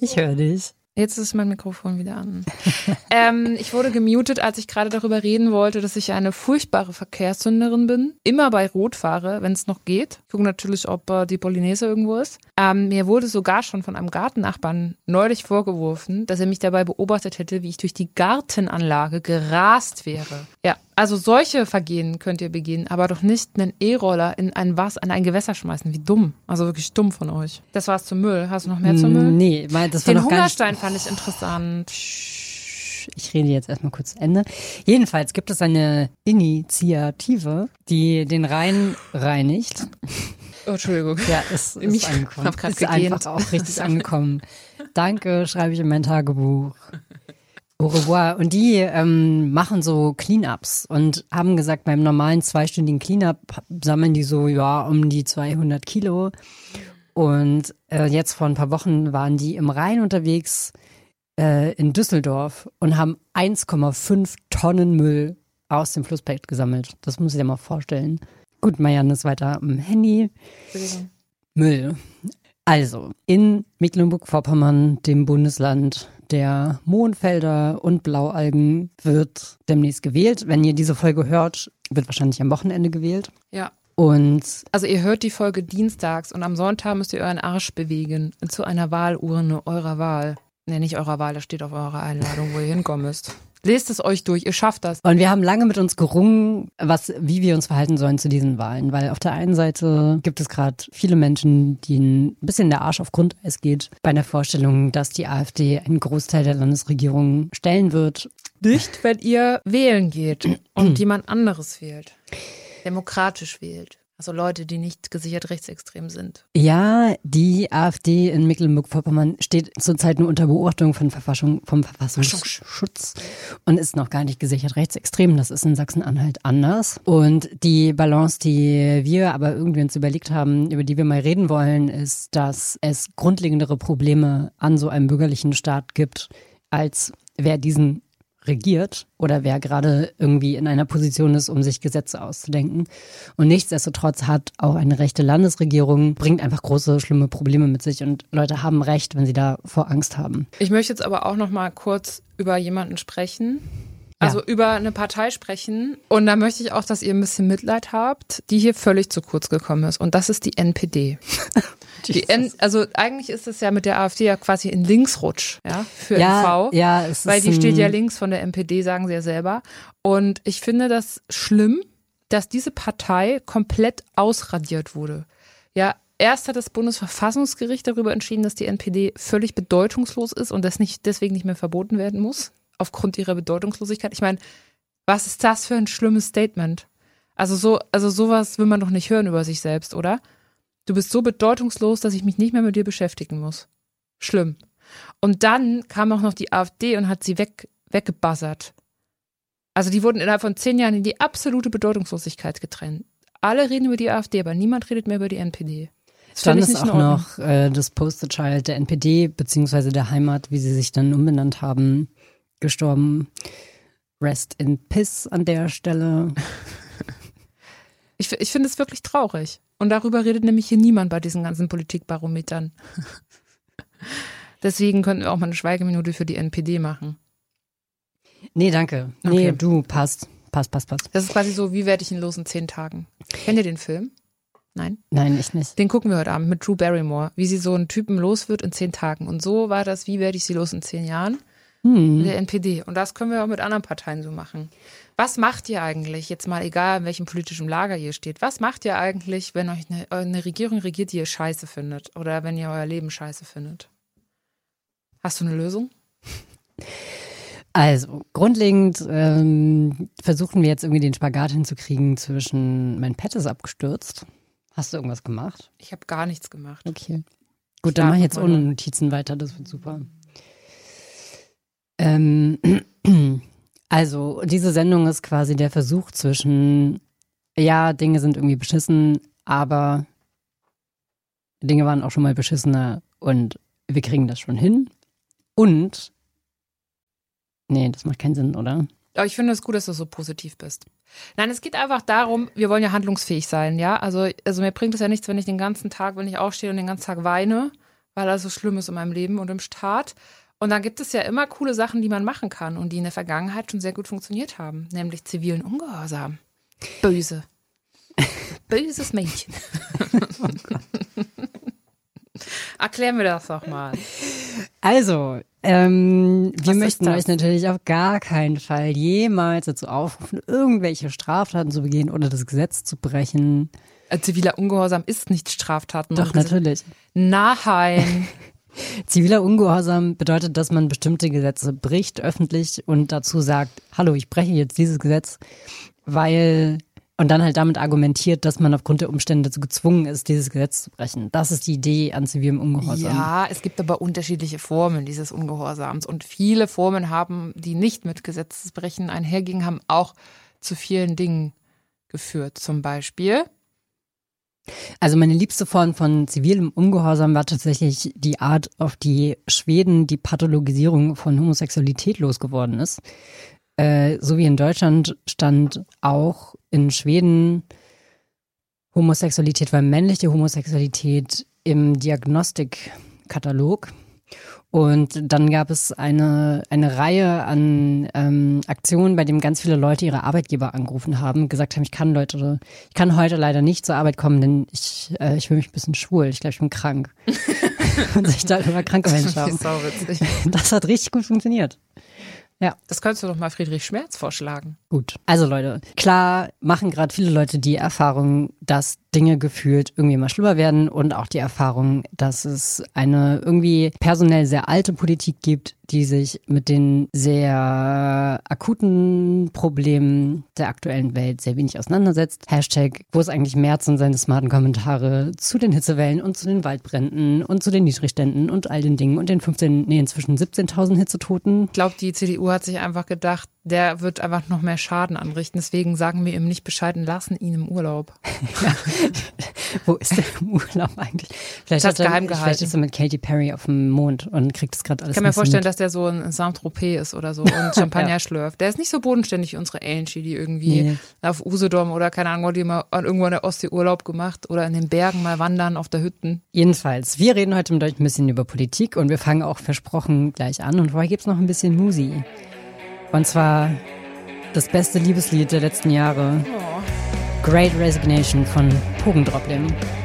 Ich höre dich. Jetzt ist mein Mikrofon wieder an. Ich wurde gemutet, als ich gerade darüber reden wollte, dass ich eine furchtbare Verkehrssünderin bin. Immer bei Rot fahre, wenn es noch geht. Ich gucke natürlich, ob die Polonaise irgendwo ist. Mir wurde sogar schon von einem Gartennachbarn neulich vorgeworfen, dass er mich dabei beobachtet hätte, wie ich durch die Gartenanlage gerast wäre. Ja, also solche Vergehen könnt ihr begehen, aber doch nicht einen E-Roller in ein Gewässer schmeißen. Wie dumm. Also wirklich dumm von euch. Das war's zum Müll. Hast du noch mehr zum Müll? Nee, das war Den noch gar nicht. Hungerstein fand ich interessant. Ich rede jetzt erstmal kurz zu Ende. Jedenfalls gibt es eine Initiative, die den Rhein reinigt. Oh, Entschuldigung. Ja, ist angekommen. Hab grad ist gegähnt. einfach auch richtig angekommen. Danke, schreibe ich in mein Tagebuch. Au revoir. Und die machen so Cleanups und haben gesagt, beim normalen 2-stündigen Cleanup sammeln die so, um die 200 Kilo. Und jetzt vor ein paar Wochen waren die im Rhein unterwegs in Düsseldorf und haben 1,5 Tonnen Müll aus dem Flussbett gesammelt. Das muss ich dir mal vorstellen. Gut, Marianne ist weiter am Handy. Müll. Also, in Mecklenburg-Vorpommern, dem Bundesland der Mohnfelder und Blaualgen, wird demnächst gewählt. Wenn ihr diese Folge hört, wird wahrscheinlich am Wochenende gewählt. Ja. Und also ihr hört die Folge dienstags und am Sonntag müsst ihr euren Arsch bewegen zu einer Wahlurne eurer Wahl. Nee, nicht eurer Wahl, das steht auf eurer Einladung, wo ihr hinkommen müsst. Lest es euch durch, ihr schafft das. Und wir haben lange mit uns gerungen, wie wir uns verhalten sollen zu diesen Wahlen. Weil auf der einen Seite gibt es gerade viele Menschen, denen ein bisschen der Arsch auf Grundeis geht, bei der Vorstellung, dass die AfD einen Großteil der Landesregierung stellen wird. Nicht, wenn ihr wählen geht und jemand anderes wählt. Demokratisch wählt. Also Leute, die nicht gesichert rechtsextrem sind. Ja, die AfD in Mecklenburg-Vorpommern steht zurzeit nur unter Beobachtung vom Verfassungsschutz und ist noch gar nicht gesichert rechtsextrem. Das ist in Sachsen-Anhalt anders. Und die Balance, die wir aber irgendwie uns überlegt haben, über die wir mal reden wollen, ist, dass es grundlegendere Probleme an so einem bürgerlichen Staat gibt, als wer diesen regiert oder wer gerade irgendwie in einer Position ist, um sich Gesetze auszudenken. Und nichtsdestotrotz hat auch eine rechte Landesregierung, bringt einfach große, schlimme Probleme mit sich und Leute haben Recht, wenn sie davor Angst haben. Ich möchte jetzt aber auch noch mal kurz über jemanden sprechen. Also über eine Partei sprechen. Und da möchte ich auch, dass ihr ein bisschen Mitleid habt, die hier völlig zu kurz gekommen ist. Und das ist die NPD. Also eigentlich ist es ja mit der AfD ja quasi ein Linksrutsch, für NV. Ja, weil die steht ja links von der NPD, sagen sie ja selber. Und ich finde das schlimm, dass diese Partei komplett ausradiert wurde. Ja, erst hat das Bundesverfassungsgericht darüber entschieden, dass die NPD völlig bedeutungslos ist und das deswegen nicht mehr verboten werden muss, aufgrund ihrer Bedeutungslosigkeit. Ich meine, was ist das für ein schlimmes Statement? Also sowas will man doch nicht hören über sich selbst, oder? Du bist so bedeutungslos, dass ich mich nicht mehr mit dir beschäftigen muss. Schlimm. Und dann kam auch noch die AfD und hat sie weggebuzzert. Also die wurden innerhalb von 10 Jahren in die absolute Bedeutungslosigkeit getrennt. Alle reden über die AfD, aber niemand redet mehr über die NPD. Dann ist auch noch das Poster-Child der NPD, beziehungsweise der Heimat, wie sie sich dann umbenannt haben, gestorben. Rest in Piss an der Stelle. Ich finde es wirklich traurig. Und darüber redet nämlich hier niemand bei diesen ganzen Politikbarometern. Deswegen könnten wir auch mal eine Schweigeminute für die NPD machen. Nee, danke. Nee, Okay. du, passt. Passt. Das ist quasi so, wie werde ich ihn los in 10 Tagen? Kennt ihr den Film? Nein? Nein, ich nicht. Den gucken wir heute Abend mit Drew Barrymore, wie sie so einen Typen los wird in 10 Tagen. Und so war das, wie werde ich sie los in 10 Jahren? Mit der NPD. Und das können wir auch mit anderen Parteien so machen. Was macht ihr eigentlich, jetzt mal egal, in welchem politischen Lager ihr steht, was macht ihr eigentlich, wenn euch eine Regierung regiert, die ihr scheiße findet oder wenn ihr euer Leben scheiße findet? Hast du eine Lösung? Also, grundlegend versuchen wir jetzt irgendwie den Spagat hinzukriegen zwischen mein Pad ist abgestürzt. Hast du irgendwas gemacht? Ich habe gar nichts gemacht. Okay. Gut, dann mache ich jetzt ohne Notizen weiter, das wird super. Also, diese Sendung ist quasi der Versuch zwischen, ja, Dinge sind irgendwie beschissen, aber Dinge waren auch schon mal beschissener und wir kriegen das schon hin. Und, nee, das macht keinen Sinn, oder? Aber ich finde es gut, dass du so positiv bist. Nein, es geht einfach darum, wir wollen ja handlungsfähig sein, ja? Also mir bringt es ja nichts, wenn ich den ganzen Tag, wenn ich aufstehe und den ganzen Tag weine, weil er so schlimm ist in meinem Leben und im Staat. Und dann gibt es ja immer coole Sachen, die man machen kann und die in der Vergangenheit schon sehr gut funktioniert haben, nämlich zivilen Ungehorsam. Böse. Böses Mädchen. Oh Gott. Erklär mir das doch mal. Also, wir möchten euch natürlich auf gar keinen Fall jemals dazu aufrufen, irgendwelche Straftaten zu begehen oder das Gesetz zu brechen. Ziviler Ungehorsam ist nicht Straftaten. Doch, natürlich. Nein. Ziviler Ungehorsam bedeutet, dass man bestimmte Gesetze bricht öffentlich und dazu sagt, hallo, ich breche jetzt dieses Gesetz, weil, und dann halt damit argumentiert, dass man aufgrund der Umstände dazu gezwungen ist, dieses Gesetz zu brechen. Das ist die Idee an zivilem Ungehorsam. Ja, es gibt aber unterschiedliche Formen dieses Ungehorsams und viele Formen haben, die nicht mit Gesetzesbrechen einhergingen, haben auch zu vielen Dingen geführt. Zum Beispiel... Also meine liebste Form von zivilem Ungehorsam war tatsächlich die Art, auf die Schweden die Pathologisierung von Homosexualität losgeworden ist. So wie in Deutschland stand auch in Schweden Homosexualität, weil männliche Homosexualität im Diagnostikkatalog. Und dann gab es eine Reihe an Aktionen, bei denen ganz viele Leute ihre Arbeitgeber angerufen haben, gesagt haben, ich kann heute leider nicht zur Arbeit kommen, denn ich fühle mich ein bisschen schwul. Ich glaube, ich bin krank. Und sich da über kranke Menschen haben. Das hat richtig gut funktioniert. Ja. Das könntest du doch mal Friedrich Schmerz vorschlagen. Gut. Also Leute, klar machen gerade viele Leute die Erfahrung, dass Dinge gefühlt irgendwie immer schlimmer werden und auch die Erfahrung, dass es eine irgendwie personell sehr alte Politik gibt, die sich mit den sehr akuten Problemen der aktuellen Welt sehr wenig auseinandersetzt. Hashtag, wo ist eigentlich Merz und seine smarten Kommentare zu den Hitzewellen und zu den Waldbränden und zu den Niedrigständen und all den Dingen und den inzwischen 17.000 Hitzetoten. Ich glaube, die CDU hat sich einfach gedacht, der wird einfach noch mehr Schaden anrichten. Deswegen sagen wir ihm nicht Bescheid und lassen ihn im Urlaub. Ja. Wo ist der im Urlaub eigentlich? Vielleicht das geheim gehalten. Vielleicht ist er mit Katy Perry auf dem Mond und kriegt das gerade alles. Ich kann mir vorstellen, mit. Dass der so ein Saint-Tropez ist oder so und Champagner ja. schlürft. Der ist nicht so bodenständig wie unsere Angie, die irgendwie auf Usedom oder keine Ahnung, die mal irgendwo in der Ostsee Urlaub gemacht oder in den Bergen mal wandern auf der Hütten. Jedenfalls, wir reden heute mit euch ein bisschen über Politik und wir fangen auch versprochen gleich an. Und vorher gibt's noch ein bisschen Musi. Und zwar das beste Liebeslied der letzten Jahre. Oh. Great Resignation von Pogendropplim.